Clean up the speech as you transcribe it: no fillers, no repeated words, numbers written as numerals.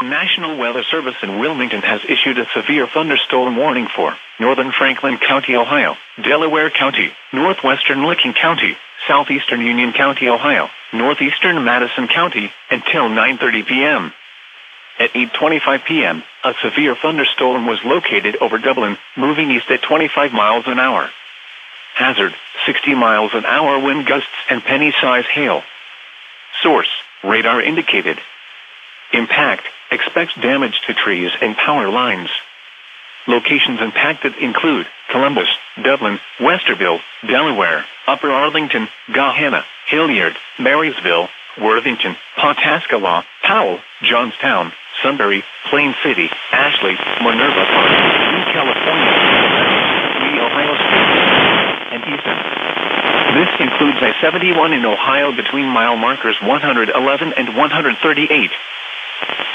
National Weather Service in Wilmington has issued a severe thunderstorm warning for northern Franklin County, Ohio, Delaware County, northwestern Licking County, southeastern Union County, Ohio, northeastern Madison County, until 9:30 p.m. At 8:25 p.m., a severe thunderstorm was located over Dublin, moving east at 25 miles an hour. Hazard, 60 miles an hour wind gusts and penny-size hail. Source, radar indicated. Impact, expects damage to trees and power lines. Locations impacted include Columbus, Dublin, Westerville, Delaware, Upper Arlington, Gahanna, Hilliard, Marysville, Worthington, Pawtascalaw, Powell, Johnstown, Sunbury, Plain City, Ashley, Minerva Park, New California, Lee, Ohio State, and Easton. This includes I-71 in Ohio between mile markers 111 and 138.